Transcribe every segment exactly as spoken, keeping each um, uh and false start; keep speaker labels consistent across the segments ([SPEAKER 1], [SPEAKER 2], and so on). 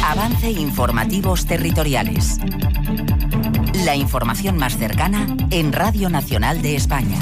[SPEAKER 1] Avance Informativos Territoriales. La información más cercana en Radio Nacional de España.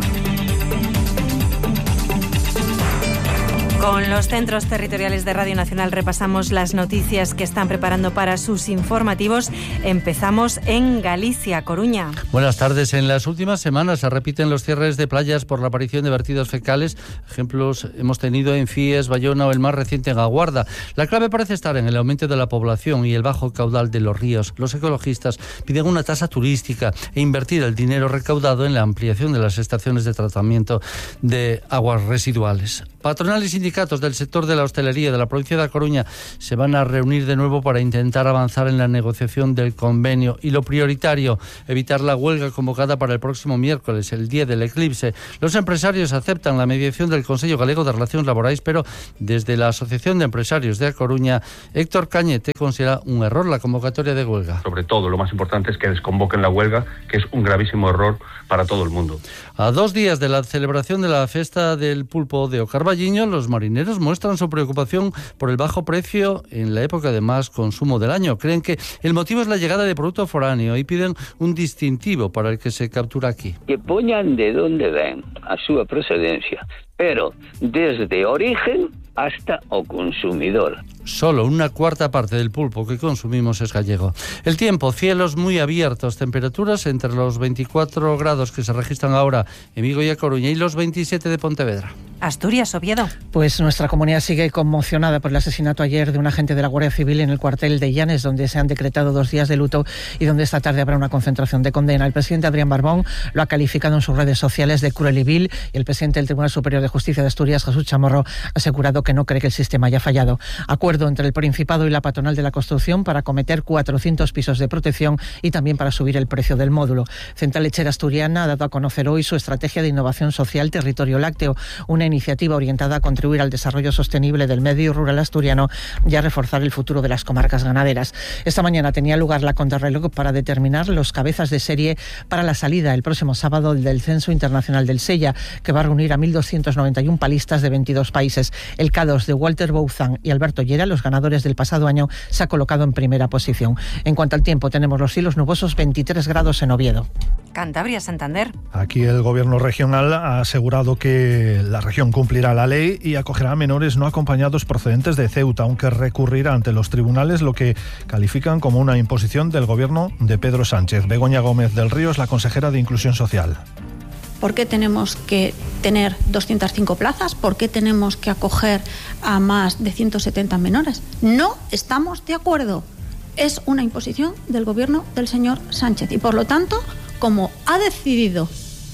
[SPEAKER 2] Con los centros territoriales de Radio Nacional repasamos las noticias que están preparando para sus informativos. Empezamos en Galicia, Coruña.
[SPEAKER 3] Buenas tardes. En las últimas semanas se repiten los cierres de playas por la aparición de vertidos fecales. Ejemplos hemos tenido en Fies, Bayona o el más reciente en Aguarda. La clave parece estar en el aumento de la población y el bajo caudal de los ríos. Los ecologistas piden una tasa turística e invertir el dinero recaudado en la ampliación de las estaciones de tratamiento de aguas residuales. Patronales y sindicatos del sector de la hostelería de la provincia de A Coruña se van a reunir de nuevo para intentar avanzar en la negociación del convenio y lo prioritario, evitar la huelga convocada para el próximo miércoles, el día del eclipse. Los empresarios aceptan la mediación del Consello Galego de Relacións Laborais, pero desde la Asociación de Empresarios de A Coruña, Héctor Cañete considera un error la convocatoria de huelga.
[SPEAKER 4] Sobre todo, lo más importante es que desconvoquen la huelga, que es un gravísimo error para todo el mundo.
[SPEAKER 3] A dos días de la celebración de la Festa del Pulpo de Ocarballiño, los marineros muestran su preocupación por el bajo precio en la época de más consumo del año. Creen que el motivo es la llegada de producto foráneo y piden un distintivo para el que se captura aquí.
[SPEAKER 5] Que poñan de dónde ven a súa procedencia, pero desde origen hasta o consumidor.
[SPEAKER 3] Solo una cuarta parte del pulpo que consumimos es gallego. El tiempo, cielos muy abiertos, temperaturas entre los veinticuatro grados que se registran ahora en Vigo y A Coruña y los veintisiete de Pontevedra.
[SPEAKER 2] Asturias, Oviedo.
[SPEAKER 6] Pues nuestra comunidad sigue conmocionada por el asesinato ayer de un agente de la Guardia Civil en el cuartel de Llanes, donde se han decretado dos días de luto y donde esta tarde habrá una concentración de condena. El presidente Adrián Barbón lo ha calificado en sus redes sociales de cruel y vil, y el presidente del Tribunal Superior de Justicia de Asturias, Jesús Chamorro, ha asegurado que no cree que el sistema haya fallado. Acuerdo entre el Principado y la patronal de la construcción para acometer cuatrocientos pisos de protección y también para subir el precio del módulo. Central Lechera Asturiana ha dado a conocer hoy su estrategia de innovación social Territorio Lácteo, una iniciativa orientada a contribuir al desarrollo sostenible del medio rural asturiano y a reforzar el futuro de las comarcas ganaderas. Esta mañana tenía lugar la contrarreloj para determinar los cabezas de serie para la salida el próximo sábado del Censo Internacional del Sella, que va a reunir a mil doscientos noventa y uno palistas de veintidós países. El K dos de Walter Bouzan y Alberto Llera, los ganadores del pasado año, se ha colocado en primera posición. En cuanto al tiempo, tenemos los cielos nubosos, veintitrés grados en Oviedo.
[SPEAKER 2] Cantabria, Santander.
[SPEAKER 7] Aquí el gobierno regional ha asegurado que la región cumplirá la ley y acogerá a menores no acompañados procedentes de Ceuta, aunque recurrirá ante los tribunales lo que califican como una imposición del gobierno de Pedro Sánchez. Begoña Gómez del Río es la consejera de Inclusión Social.
[SPEAKER 8] ¿Por qué tenemos que tener doscientas cinco plazas? ¿Por qué tenemos que acoger a más de ciento setenta menores? No estamos de acuerdo. Es una imposición del gobierno del señor Sánchez y, por lo tanto, como ha decidido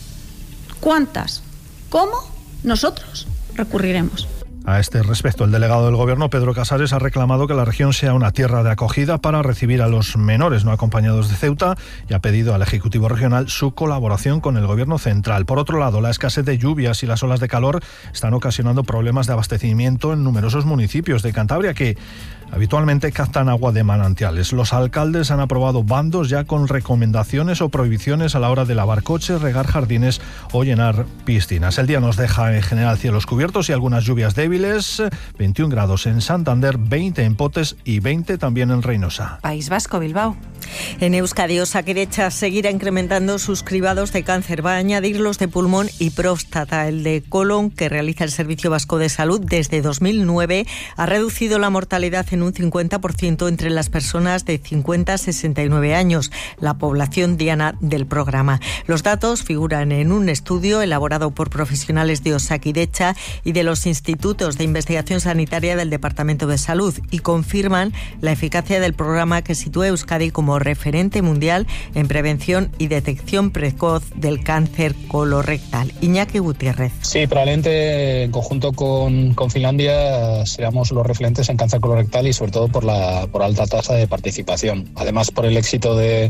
[SPEAKER 8] cuántas, cómo, nosotros recurriremos.
[SPEAKER 7] A este respecto, el delegado del Gobierno, Pedro Casares, ha reclamado que la región sea una tierra de acogida para recibir a los menores no acompañados de Ceuta y ha pedido al Ejecutivo Regional su colaboración con el Gobierno central. Por otro lado, la escasez de lluvias y las olas de calor están ocasionando problemas de abastecimiento en numerosos municipios de Cantabria que habitualmente captan agua de manantiales. Los alcaldes han aprobado bandos ya con recomendaciones o prohibiciones a la hora de lavar coches, regar jardines o llenar piscinas. El día nos deja en general cielos cubiertos y algunas lluvias débiles. veintiún grados en Santander, veinte en Potes y veinte también en Reynosa.
[SPEAKER 2] País Vasco, Bilbao.
[SPEAKER 9] En Euskadi, Osakidetza seguirá incrementando sus cribados de cáncer. Va a añadir los de pulmón y próstata. El de colon, que realiza el Servicio Vasco de Salud desde dos mil nueve, ha reducido la mortalidad en un cincuenta por ciento entre las personas de cincuenta a sesenta y nueve años, la población diana del programa. Los datos figuran en un estudio elaborado por profesionales de Osakidetza y de los institutos de investigación sanitaria del Departamento de Salud y confirman la eficacia del programa, que sitúa a Euskadi como referente mundial en prevención y detección precoz del cáncer colorectal. Iñaki Gutiérrez.
[SPEAKER 10] Sí, probablemente en conjunto con, con Finlandia seamos los referentes en cáncer colorectal y sobre todo por la por alta tasa de participación. Además, por el éxito de,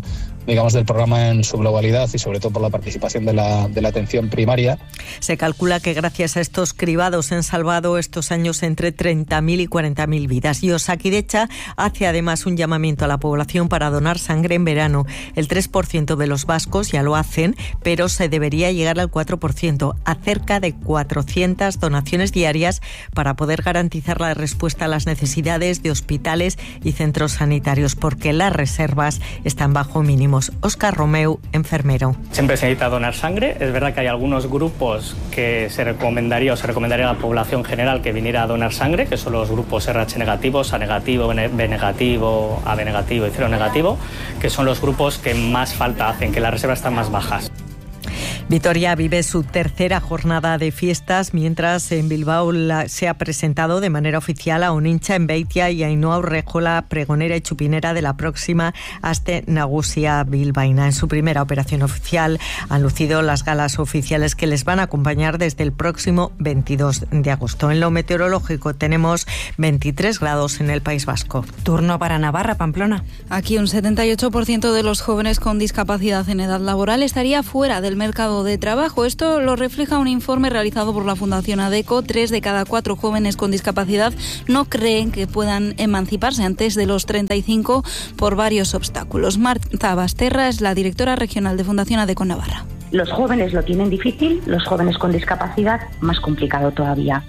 [SPEAKER 10] digamos, del programa en su globalidad y sobre todo por la participación de la, de la atención primaria.
[SPEAKER 9] Se calcula que gracias a estos cribados se han salvado estos años entre treinta mil y cuarenta mil vidas. Y Osakidetza hace además un llamamiento a la población para donar sangre en verano. El tres por ciento de los vascos ya lo hacen, pero se debería llegar al cuatro por ciento, a cerca de cuatrocientas donaciones diarias para poder garantizar la respuesta a las necesidades de hospitales y centros sanitarios, porque las reservas están bajo mínimos. Óscar Romeu, enfermero.
[SPEAKER 11] Siempre se necesita donar sangre. Es verdad que hay algunos grupos que se recomendaría o se recomendaría a la población general que viniera a donar sangre, que son los grupos R H negativos, A negativo, B negativo, A B negativo y cero negativo, que son los grupos que más falta hacen, que las reservas están más bajas.
[SPEAKER 9] Vitoria vive su tercera jornada de fiestas, mientras en Bilbao la, se ha presentado de manera oficial a Onincha en Beitia y Ainhoa Urrejola, pregonera y chupinera de la próxima Aste Nagusia bilbaína. En su primera operación oficial han lucido las galas oficiales que les van a acompañar desde el próximo veintidós de agosto. En lo meteorológico tenemos veintitrés grados en el País Vasco.
[SPEAKER 2] Turno para Navarra, Pamplona.
[SPEAKER 12] Aquí un setenta y ocho por ciento de los jóvenes con discapacidad en edad laboral estaría fuera del mercado de trabajo. Esto lo refleja un informe realizado por la Fundación ADECO. Tres de cada cuatro jóvenes con discapacidad no creen que puedan emanciparse antes de los treinta y cinco por varios obstáculos. Marta Basterra es la directora regional de Fundación ADECO Navarra.
[SPEAKER 13] Los jóvenes lo tienen difícil, los jóvenes con discapacidad más complicado todavía.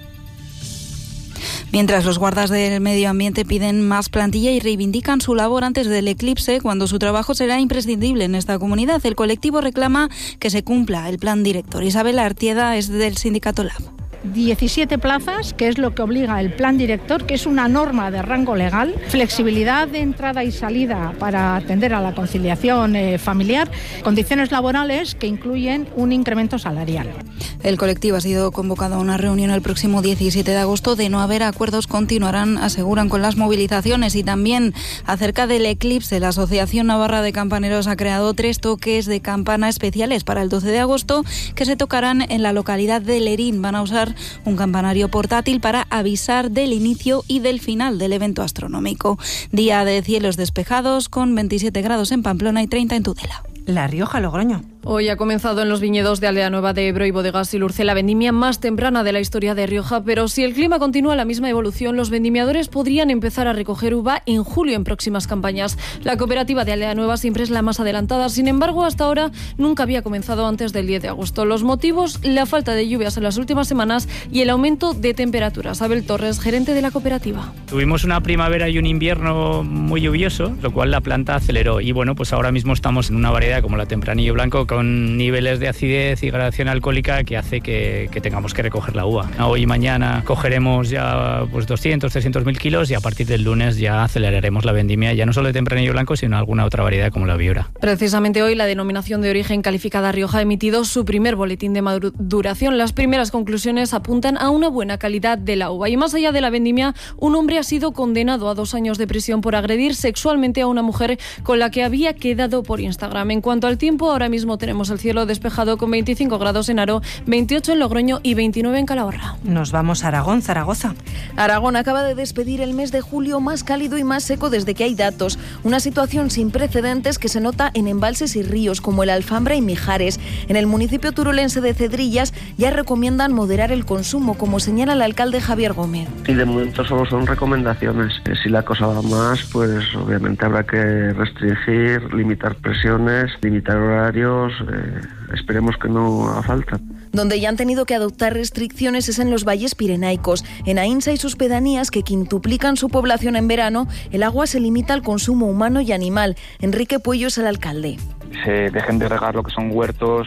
[SPEAKER 12] Mientras los guardas del medio ambiente piden más plantilla y reivindican su labor antes del eclipse, cuando su trabajo será imprescindible en esta comunidad, el colectivo reclama que se cumpla el plan director. Isabel Artieda es del sindicato Lab.
[SPEAKER 14] diecisiete plazas, que es lo que obliga el plan director, que es una norma de rango legal, flexibilidad de entrada y salida para atender a la conciliación eh, familiar, condiciones laborales que incluyen un incremento salarial.
[SPEAKER 12] El colectivo ha sido convocado a una reunión el próximo diecisiete de agosto. De no haber acuerdos, continuarán, aseguran, con las movilizaciones. Y también acerca del eclipse, la Asociación Navarra de Campaneros ha creado tres toques de campana especiales para el doce de agosto que se tocarán en la localidad de Lerín. Van a usar un campanario portátil para avisar del inicio y del final del evento astronómico. Día de cielos despejados con veintisiete grados en Pamplona y treinta en Tudela.
[SPEAKER 2] La Rioja, Logroño.
[SPEAKER 15] Hoy ha comenzado en los viñedos de Aldea Nueva de Ebro y Bodegas Silurce la vendimia más temprana de la historia de Rioja, pero si el clima continúa la misma evolución, los vendimiadores podrían empezar a recoger uva en julio en próximas campañas. La cooperativa de Aldea Nueva siempre es la más adelantada, sin embargo, hasta ahora nunca había comenzado antes del diez de agosto. Los motivos, la falta de lluvias en las últimas semanas y el aumento de temperaturas. Abel Torres, gerente de la cooperativa.
[SPEAKER 16] Tuvimos una primavera y un invierno muy lluvioso, lo cual la planta aceleró y bueno, pues ahora mismo estamos en una variedad como la Tempranillo Blanco con niveles de acidez y gradación alcohólica que hace que, que tengamos que recoger la uva. Hoy y mañana cogeremos ya pues doscientos, trescientos mil kilos y a partir del lunes ya aceleraremos la vendimia, ya no solo de Tempranillo Blanco, sino alguna otra variedad como la Viura.
[SPEAKER 15] Precisamente hoy la denominación de origen calificada Rioja ha emitido su primer boletín de maduración. Las primeras conclusiones apuntan a una buena calidad de la uva. Y más allá de la vendimia, un hombre ha sido condenado a dos años de prisión por agredir sexualmente a una mujer con la que había quedado por Instagram. En cuanto al tiempo, ahora mismo tenemos el cielo despejado con veinticinco grados en Haro, veintiocho en Logroño y veintinueve en Calahorra.
[SPEAKER 2] Nos vamos a Aragón, Zaragoza.
[SPEAKER 17] Aragón acaba de despedir el mes de julio más cálido y más seco desde que hay datos. Una situación sin precedentes que se nota en embalses y ríos como el Alfambra y Mijares. En el municipio turolense de Cedrillas ya recomiendan moderar el consumo, como señala el alcalde Javier Gómez.
[SPEAKER 18] Y de momento solo son recomendaciones. Si la cosa va más, pues obviamente habrá que restringir, limitar presiones, limitar horarios. Eh, esperemos que no haga falta.
[SPEAKER 17] Donde ya han tenido que adoptar restricciones es en los valles pirenaicos. En Aínsa y sus pedanías, que quintuplican su población en verano, el agua se limita al consumo humano y animal. Enrique Puello es el alcalde.
[SPEAKER 19] Se dejen de regar lo que son huertos,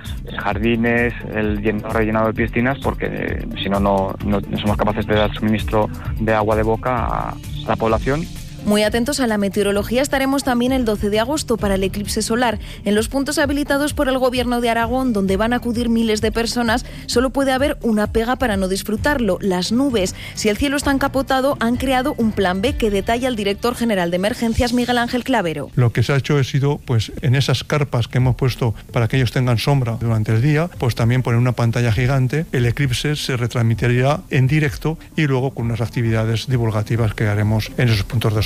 [SPEAKER 19] jardines, el rellenado de piscinas, porque si no, no, no somos capaces de dar suministro de agua de boca a, a la población.
[SPEAKER 17] Muy atentos a la meteorología estaremos también el doce de agosto para el eclipse solar. En los puntos habilitados por el Gobierno de Aragón, donde van a acudir miles de personas, solo puede haber una pega para no disfrutarlo: las nubes. Si el cielo está encapotado, han creado un plan B que detalla el director general de emergencias, Miguel Ángel Clavero.
[SPEAKER 20] Lo que se ha hecho ha sido, pues, en esas carpas que hemos puesto para que ellos tengan sombra durante el día, pues también poner una pantalla gigante. El eclipse se retransmitirá en directo y luego con unas actividades divulgativas que haremos en esos puntos de sombra.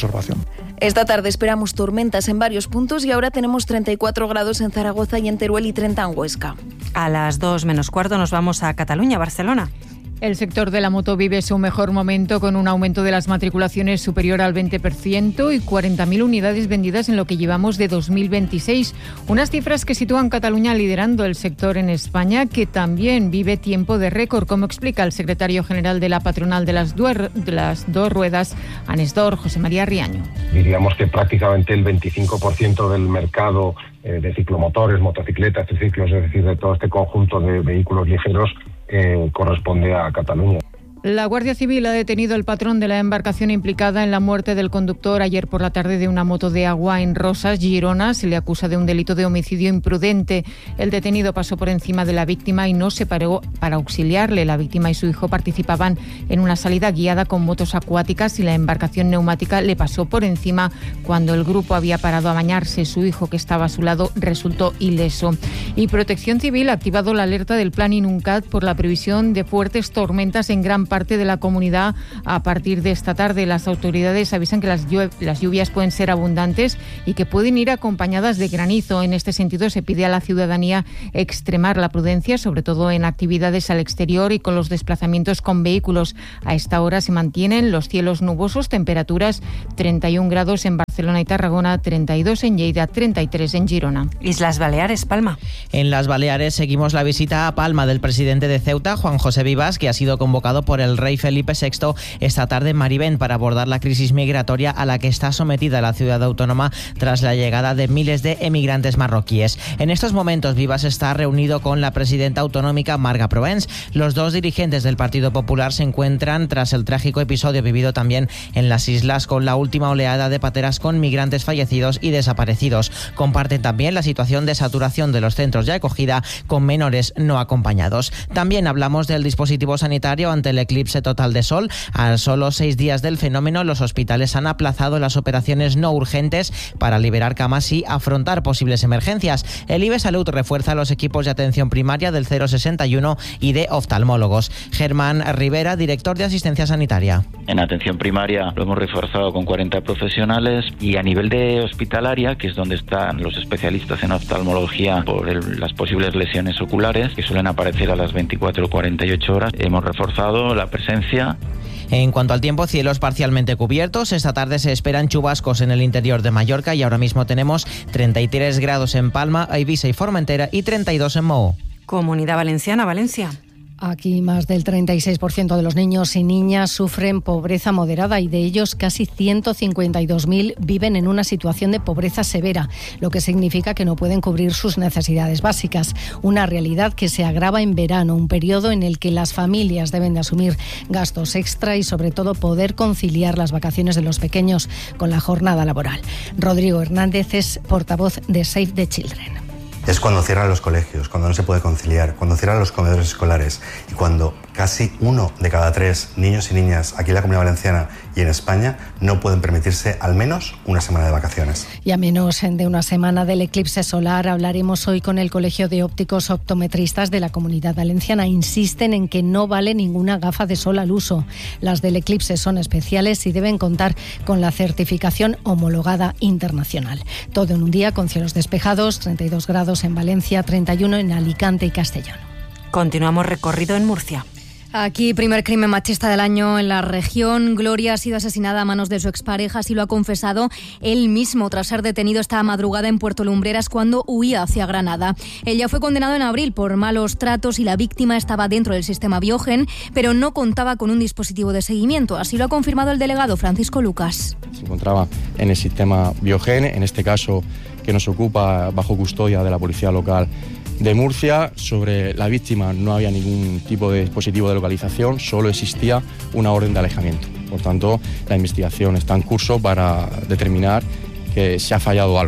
[SPEAKER 20] observación.
[SPEAKER 17] Esta tarde esperamos tormentas en varios puntos y ahora tenemos treinta y cuatro grados en Zaragoza y en Teruel y treinta en Huesca.
[SPEAKER 2] A las dos menos cuarto nos vamos a Cataluña, Barcelona.
[SPEAKER 21] El sector de la moto vive su mejor momento con un aumento de las matriculaciones superior al veinte por ciento y cuarenta mil unidades vendidas en lo que llevamos de dos mil veintiséis. Unas cifras que sitúan Cataluña liderando el sector en España, que también vive tiempo de récord, como explica el secretario general de la patronal de las, duer, de las dos ruedas, Anesdor, José María Riaño.
[SPEAKER 22] Diríamos que prácticamente el veinticinco por ciento del mercado eh, de ciclomotores, motocicletas, triciclos, es decir, de todo este conjunto de vehículos ligeros, Eh, corresponde a Cataluña.
[SPEAKER 21] La Guardia Civil ha detenido al patrón de la embarcación implicada en la muerte del conductor ayer por la tarde de una moto de agua en Rosas, Girona. Se le acusa de un delito de homicidio imprudente. El detenido pasó por encima de la víctima y no se paró para auxiliarle. La víctima y su hijo participaban en una salida guiada con motos acuáticas y la embarcación neumática le pasó por encima cuando el grupo había parado a bañarse. Su hijo, que estaba a su lado, resultó ileso. Y Protección Civil ha activado la alerta del Plan Inuncat por la previsión de fuertes tormentas en gran parte parte de la comunidad. A partir de esta tarde, las autoridades avisan que las, lluv- las lluvias pueden ser abundantes y que pueden ir acompañadas de granizo. En este sentido, se pide a la ciudadanía extremar la prudencia, sobre todo en actividades al exterior y con los desplazamientos con vehículos. A esta hora se mantienen los cielos nubosos, temperaturas treinta y un grados en Barcelona y Tarragona, treinta y dos en Lleida, treinta y tres en Girona.
[SPEAKER 2] Islas Baleares, Palma.
[SPEAKER 23] En las Baleares seguimos la visita a Palma del presidente de Ceuta, Juan José Vivas, que ha sido convocado por el rey Felipe sexto esta tarde en Marivén para abordar la crisis migratoria a la que está sometida la ciudad autónoma tras la llegada de miles de emigrantes marroquíes. En estos momentos Vivas está reunido con la presidenta autonómica Marga Provence. Los dos dirigentes del Partido Popular se encuentran tras el trágico episodio vivido también en las islas con la última oleada de pateras con migrantes fallecidos y desaparecidos. Comparten también la situación de saturación de los centros de acogida con menores no acompañados. También hablamos del dispositivo sanitario ante el eclipse total de sol. A solo seis días del fenómeno, los hospitales han aplazado las operaciones no urgentes para liberar camas y afrontar posibles emergencias. El I B E Salud refuerza los equipos de atención primaria del cero sesenta y uno y de oftalmólogos. Germán Rivera, director de asistencia sanitaria.
[SPEAKER 24] En atención primaria lo hemos reforzado con cuarenta profesionales y a nivel de hospitalaria, que es donde están los especialistas en oftalmología por el, las posibles lesiones oculares que suelen aparecer a las veinticuatro o cuarenta y ocho horas, hemos reforzado la presencia.
[SPEAKER 23] En cuanto al tiempo, cielos parcialmente cubiertos. Esta tarde se esperan chubascos en el interior de Mallorca y ahora mismo tenemos treinta y tres grados en Palma, Eivissa y Formentera y treinta y dos en Moho.
[SPEAKER 2] Comunidad Valenciana, Valencia.
[SPEAKER 21] Aquí más del treinta y seis por ciento de los niños y niñas sufren pobreza moderada y de ellos casi ciento cincuenta y dos mil viven en una situación de pobreza severa, lo que significa que no pueden cubrir sus necesidades básicas. Una realidad que se agrava en verano, un periodo en el que las familias deben de asumir gastos extra y sobre todo poder conciliar las vacaciones de los pequeños con la jornada laboral. Rodrigo Hernández es portavoz de Save the Children.
[SPEAKER 25] Es cuando cierran los colegios, cuando no se puede conciliar, cuando cierran los comedores escolares y cuando casi uno de cada tres niños y niñas aquí en la Comunidad Valenciana y en España no pueden permitirse al menos una semana de vacaciones.
[SPEAKER 21] Y a menos de una semana del eclipse solar, hablaremos hoy con el Colegio de Ópticos Optometristas de la Comunidad Valenciana. Insisten en que no vale ninguna gafa de sol al uso. Las del eclipse son especiales y deben contar con la certificación homologada internacional. Todo en un día con cielos despejados, treinta y dos grados en Valencia, treinta y uno en Alicante y Castellón.
[SPEAKER 2] Continuamos recorrido en Murcia.
[SPEAKER 26] Aquí, primer crimen machista del año en la región. Gloria ha sido asesinada a manos de su expareja, así lo ha confesado él mismo tras ser detenido esta madrugada en Puerto Lumbreras cuando huía hacia Granada. Él ya fue condenado en abril por malos tratos y la víctima estaba dentro del sistema Biogen, pero no contaba con un dispositivo de seguimiento. Así lo ha confirmado el delegado Francisco Lucas.
[SPEAKER 27] Se encontraba en el sistema Biogen, en este caso que nos ocupa bajo custodia de la policía local de Murcia. Sobre la víctima no había ningún tipo de dispositivo de localización, solo existía una orden de alejamiento. Por tanto, la investigación está en curso para determinar que se ha fallado algo.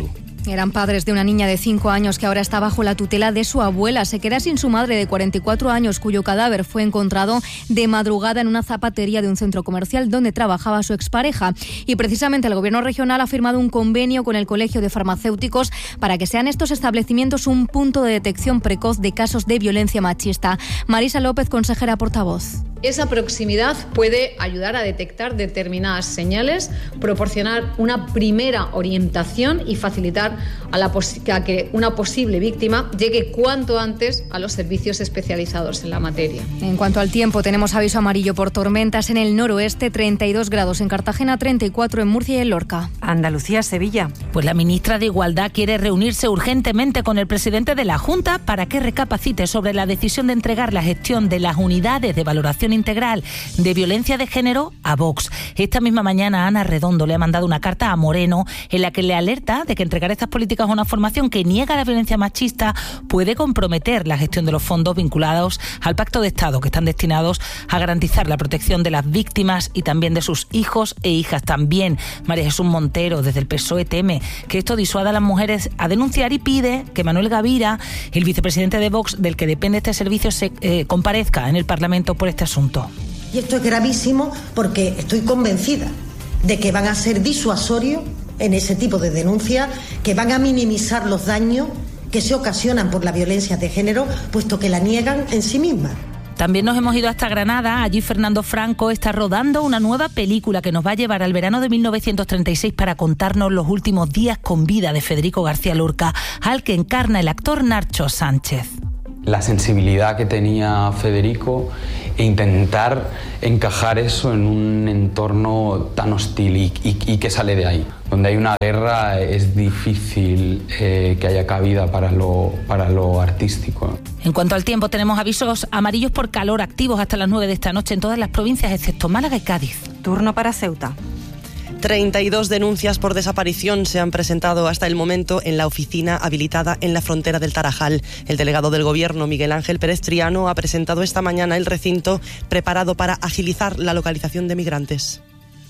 [SPEAKER 26] Eran padres de una niña de cinco años que ahora está bajo la tutela de su abuela. Se queda sin su madre de cuarenta y cuatro años, cuyo cadáver fue encontrado de madrugada en una zapatería de un centro comercial donde trabajaba su expareja. Y precisamente el Gobierno regional ha firmado un convenio con el Colegio de Farmacéuticos para que sean estos establecimientos un punto de detección precoz de casos de violencia machista. Marisa López, consejera portavoz.
[SPEAKER 1] Esa proximidad puede ayudar a detectar determinadas señales, proporcionar una primera orientación y facilitar a, la pos- a que una posible víctima llegue cuanto antes a los servicios especializados en la materia.
[SPEAKER 26] En cuanto al tiempo, tenemos aviso amarillo por tormentas en el noroeste, treinta y dos grados en Cartagena, treinta y cuatro en Murcia y en Lorca.
[SPEAKER 2] Andalucía, Sevilla.
[SPEAKER 3] Pues la ministra de Igualdad quiere reunirse urgentemente con el presidente de la Junta para que recapacite sobre la decisión de entregar la gestión de las unidades de valoración integral de violencia de género a Vox. Esta misma mañana Ana Redondo le ha mandado una carta a Moreno en la que le alerta de que entregar estas políticas a una formación que niega la violencia machista puede comprometer la gestión de los fondos vinculados al Pacto de Estado, que están destinados a garantizar la protección de las víctimas y también de sus hijos e hijas. También María Jesús Montero, desde el P S O E, teme que esto disuada a las mujeres a denunciar y pide que Manuel Gavira, el vicepresidente de Vox, del que depende este servicio, se eh, comparezca en el Parlamento por este asunto.
[SPEAKER 4] Y esto es gravísimo porque estoy convencida de que van a ser disuasorios en ese tipo de denuncias, que van a minimizar los daños que se ocasionan por la violencia de género, puesto que la niegan en sí mismas.
[SPEAKER 3] También nos hemos ido hasta Granada. Allí Fernando Franco está rodando una nueva película que nos va a llevar al verano de mil novecientos treinta y seis para contarnos los últimos días con vida de Federico García Lorca, al que encarna el actor Nacho Sánchez.
[SPEAKER 5] La sensibilidad que tenía Federico e intentar encajar eso en un entorno tan hostil y, y, y que sale de ahí. Donde hay una guerra es difícil eh, que haya cabida para lo, para lo artístico.
[SPEAKER 3] En cuanto al tiempo, tenemos avisos amarillos por calor activos hasta las nueve de esta noche en todas las provincias excepto Málaga y Cádiz.
[SPEAKER 2] Turno para Ceuta.
[SPEAKER 6] treinta y dos denuncias por desaparición se han presentado hasta el momento en la oficina habilitada en la frontera del Tarajal. El delegado del Gobierno, Miguel Ángel Pérez Triano, ha presentado esta mañana el recinto preparado para agilizar la localización de migrantes.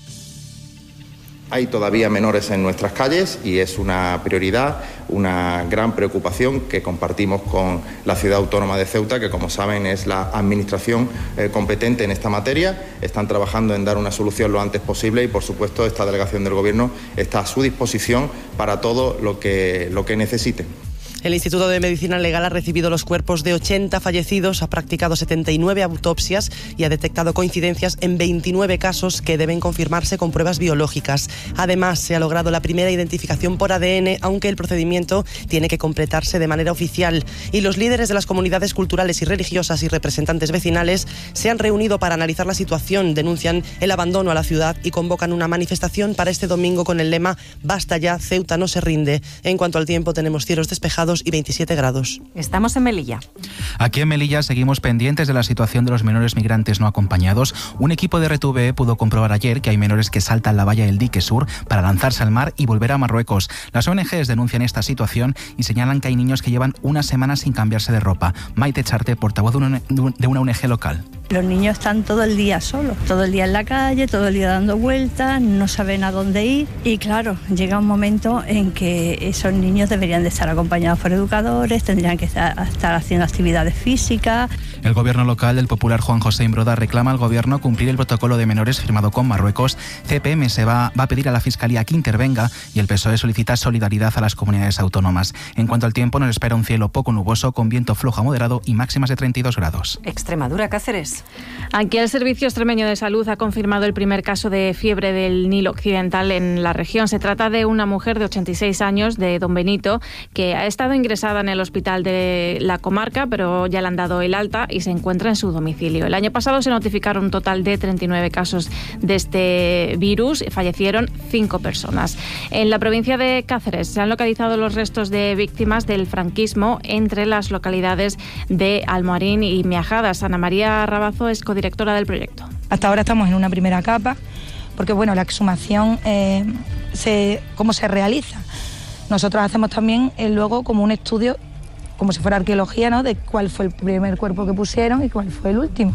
[SPEAKER 7] Hay todavía menores en nuestras calles y es una prioridad, una gran preocupación que compartimos con la ciudad autónoma de Ceuta, que como saben es la administración eh, competente en esta materia. Están trabajando en dar una solución lo antes posible y por supuesto esta delegación del Gobierno está a su disposición para todo lo que, lo que necesiten.
[SPEAKER 6] El Instituto de Medicina Legal ha recibido los cuerpos de ochenta fallecidos, ha practicado setenta y nueve autopsias y ha detectado coincidencias en veintinueve casos que deben confirmarse con pruebas biológicas. Además, se ha logrado la primera identificación por A D N, aunque el procedimiento tiene que completarse de manera oficial. Y los líderes de las comunidades culturales y religiosas y representantes vecinales se han reunido para analizar la situación, denuncian el abandono a la ciudad y convocan una manifestación para este domingo con el lema «Basta ya, Ceuta no se rinde». En cuanto al tiempo, tenemos cielos despejados y veintisiete grados.
[SPEAKER 2] Estamos en Melilla.
[SPEAKER 8] Aquí en Melilla seguimos pendientes de la situación de los menores migrantes no acompañados. Un equipo de R T V E pudo comprobar ayer que hay menores que saltan la valla del dique sur para lanzarse al mar y volver a Marruecos. Las O N Ges denuncian esta situación y señalan que hay niños que llevan una semana sin cambiarse de ropa. Maite Charte, portavoz de una, de una O N Ge local.
[SPEAKER 28] Los niños están todo el día solos, todo el día en la calle, todo el día dando vueltas, no saben a dónde ir y claro, llega un momento en que esos niños deberían de estar acompañados por educadores, tendrían que estar, estar haciendo actividades físicas.
[SPEAKER 8] El gobierno local del popular Juan José Imbroda reclama al gobierno cumplir el protocolo de menores firmado con Marruecos. C P M se va, va a pedir a la Fiscalía que intervenga y el P S O E solicita solidaridad a las comunidades autónomas. En cuanto al tiempo, nos espera un cielo poco nuboso con viento flojo a moderado y máximas de treinta y dos grados.
[SPEAKER 2] Extremadura, Cáceres.
[SPEAKER 15] Aquí el Servicio Extremeño de Salud ha confirmado el primer caso de fiebre del Nilo Occidental en la región. Se trata de una mujer de ochenta y seis años, de Don Benito, que ha estado ingresada en el hospital de la comarca, pero ya le han dado el alta y se encuentra en su domicilio. El año pasado se notificaron un total de treinta y nueve casos de este virus. Fallecieron cinco personas. En la provincia de Cáceres se han localizado los restos de víctimas del franquismo entre las localidades de Almoharín y Miajadas. Ana María Rabazo es codirectora del proyecto.
[SPEAKER 29] Hasta ahora estamos en una primera capa, porque bueno, la exhumación, eh, se, ¿cómo se realiza? Nosotros hacemos también eh, luego como un estudio, como si fuera arqueología, ¿no?, de cuál fue el primer cuerpo que pusieron y cuál fue el último.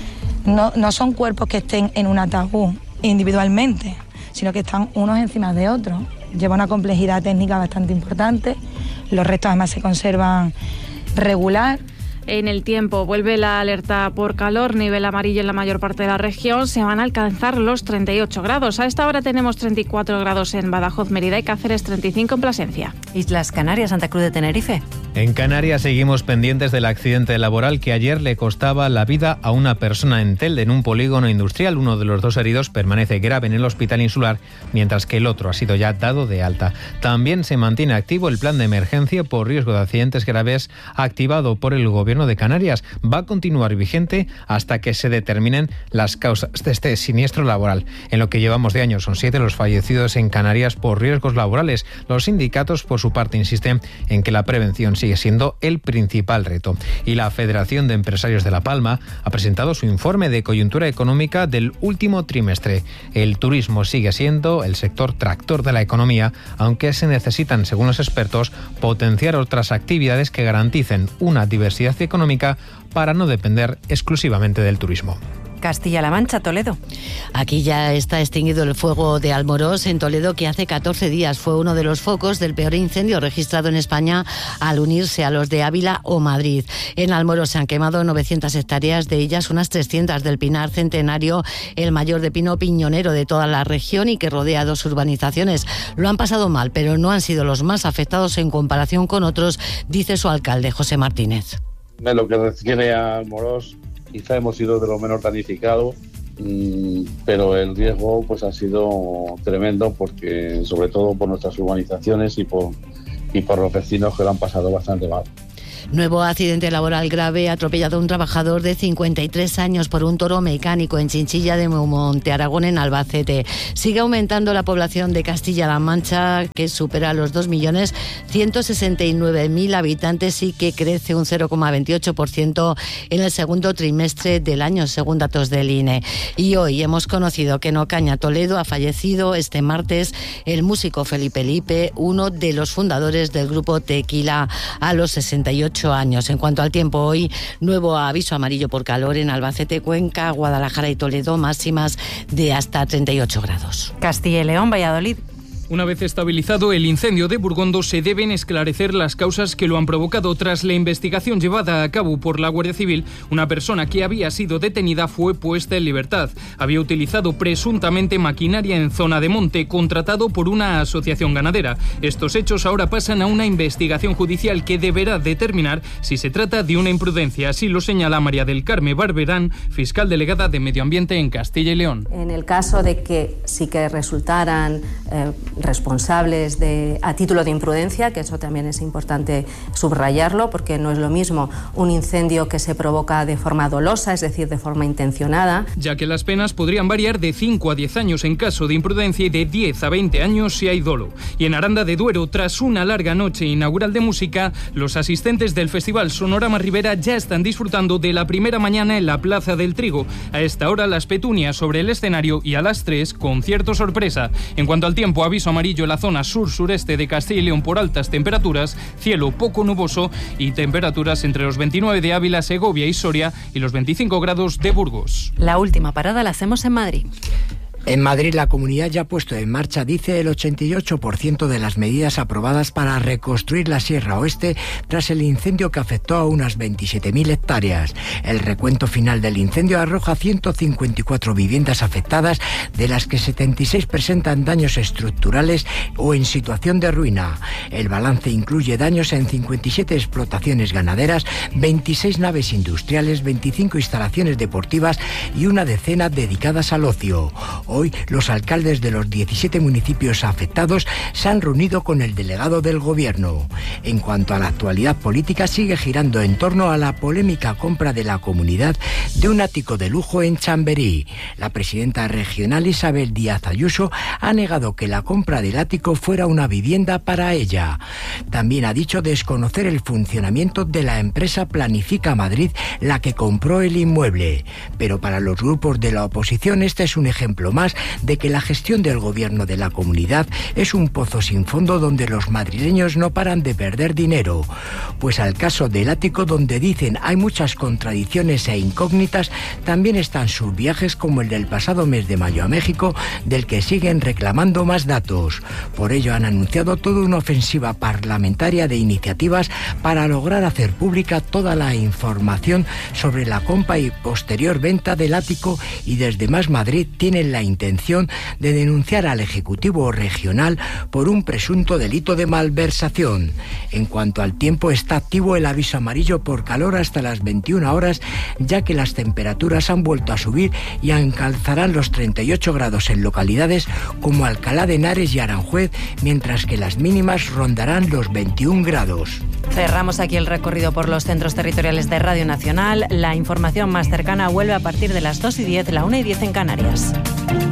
[SPEAKER 29] No, no son cuerpos que estén en un ataúd individualmente, sino que están unos encima de otros. lleva una complejidad técnica bastante importante. Los restos además se conservan regular.
[SPEAKER 9] En el tiempo vuelve la alerta por calor, nivel amarillo en la mayor parte de la región. Se van a alcanzar los treinta y ocho grados. A esta hora tenemos treinta y cuatro grados en Badajoz, Mérida y Cáceres, treinta y cinco en Plasencia.
[SPEAKER 2] Islas Canarias, Santa Cruz de Tenerife.
[SPEAKER 10] En Canarias seguimos pendientes del accidente laboral que ayer le costaba la vida a una persona en Telde, en un polígono industrial. Uno de los dos heridos permanece grave en el hospital insular, mientras que el otro ha sido ya dado de alta. También se mantiene activo el plan de emergencia por riesgo de accidentes graves activado por el Gobierno de Canarias. Va a continuar vigente hasta que se determinen las causas de este siniestro laboral. En lo que llevamos de año son siete los fallecidos en Canarias por riesgos laborales. Los sindicatos, por su parte, insisten en que la prevención sigue siendo el principal reto. Y la Federación de Empresarios de La Palma ha presentado su informe de coyuntura económica del último trimestre. El turismo sigue siendo el sector tractor de la economía, aunque se necesitan, según los expertos, potenciar otras actividades que garanticen una diversidad económica para no depender exclusivamente del turismo.
[SPEAKER 2] Castilla-La Mancha, Toledo.
[SPEAKER 11] Aquí ya está extinguido el fuego de Almorós en Toledo, que hace catorce días fue uno de los focos del peor incendio registrado en España al unirse a los de Ávila o Madrid. En Almorós se han quemado novecientas hectáreas, de ellas unas trescientas del pinar centenario, el mayor de pino piñonero de toda la región y que rodea dos urbanizaciones. Lo han pasado mal, pero no han sido los más afectados en comparación con otros, dice su alcalde, José Martínez.
[SPEAKER 12] En lo que refiere a Almorós, quizá hemos sido de los menos damnificados, pero el riesgo pues ha sido tremendo, porque sobre todo por nuestras urbanizaciones y por, y por los vecinos, que lo han pasado bastante mal.
[SPEAKER 11] Nuevo accidente laboral grave, atropellado a un trabajador de cincuenta y tres años por un toro mecánico en Chinchilla de Monte Aragón, en Albacete. Sigue aumentando la población de Castilla-La Mancha, que supera los dos millones ciento sesenta y nueve mil habitantes y que crece un cero coma veintiocho por ciento en el segundo trimestre del año, según datos del I N E. Y hoy hemos conocido que en Ocaña, Toledo, ha fallecido este martes el músico Felipe Lipe, uno de los fundadores del grupo Tequila, a los sesenta y ocho años. En cuanto al tiempo, hoy nuevo aviso amarillo por calor en Albacete, Cuenca, Guadalajara y Toledo, máximas de hasta treinta y ocho grados.
[SPEAKER 2] Castilla y León, Valladolid.
[SPEAKER 13] Una vez estabilizado el incendio de Burgondo, se deben esclarecer las causas que lo han provocado. Tras la investigación llevada a cabo por la Guardia Civil, una persona que había sido detenida fue puesta en libertad. Había utilizado presuntamente maquinaria en zona de monte, contratado por una asociación ganadera. Estos hechos ahora pasan a una investigación judicial que deberá determinar si se trata de una imprudencia. Así lo señala María del Carmen Barberán, fiscal delegada de Medio Ambiente en Castilla y León.
[SPEAKER 14] En el caso de que sí que resultaran eh, responsables de, a título de imprudencia, que eso también es importante subrayarlo, porque no es lo mismo un incendio que se provoca de forma dolosa, es decir, de forma intencionada.
[SPEAKER 13] Ya que las penas podrían variar de cinco a diez años en caso de imprudencia y de diez a veinte años si hay dolo. Y en Aranda de Duero, tras una larga noche inaugural de música, los asistentes del Festival Sonorama Ribera ya están disfrutando de la primera mañana en la Plaza del Trigo. A esta hora, las petunias sobre el escenario y a las tres, concierto sorpresa. En cuanto al tiempo, aviso amarillo en la zona sur-sureste de Castilla y León por altas temperaturas, cielo poco nuboso y temperaturas entre los veintinueve de Ávila, Segovia y Soria y los veinticinco grados de Burgos.
[SPEAKER 2] La última parada la hacemos en Madrid.
[SPEAKER 16] En Madrid, la comunidad ya ha puesto en marcha, dice, el ochenta y ocho por ciento de las medidas aprobadas para reconstruir la Sierra Oeste tras el incendio que afectó a unas veintisiete mil hectáreas. El recuento final del incendio arroja ciento cincuenta y cuatro viviendas afectadas, de las que setenta y seis presentan daños estructurales o en situación de ruina. El balance incluye daños en cincuenta y siete explotaciones ganaderas, veintiséis naves industriales, veinticinco instalaciones deportivas y una decena dedicadas al ocio. Hoy, los alcaldes de los diecisiete municipios afectados se han reunido con el delegado del Gobierno. En cuanto a la actualidad política, sigue girando en torno a la polémica compra de la comunidad de un ático de lujo en Chamberí. La presidenta regional, Isabel Díaz Ayuso, ha negado que la compra del ático fuera una vivienda para ella. También ha dicho desconocer el funcionamiento de la empresa Planifica Madrid, la que compró el inmueble. Pero para los grupos de la oposición, este es un ejemplo más además de que la gestión del gobierno de la comunidad es un pozo sin fondo donde los madrileños no paran de perder dinero. Pues al caso del ático, donde dicen hay muchas contradicciones e incógnitas, también están sus viajes como el del pasado mes de mayo a México, del que siguen reclamando más datos. Por ello han anunciado toda una ofensiva parlamentaria de iniciativas para lograr hacer pública toda la información sobre la compra y posterior venta del ático, y desde Más Madrid tienen la intención de denunciar al Ejecutivo regional por un presunto delito de malversación. En cuanto al tiempo, está activo el aviso amarillo por calor hasta las veintiuna horas, ya que las temperaturas han vuelto a subir y alcanzarán los treinta y ocho grados en localidades como Alcalá de Henares y Aranjuez, mientras que las mínimas rondarán los veintiún grados.
[SPEAKER 2] Cerramos aquí el recorrido por los centros territoriales de Radio Nacional. La información más cercana vuelve a partir de las dos y diez, la una y diez en Canarias.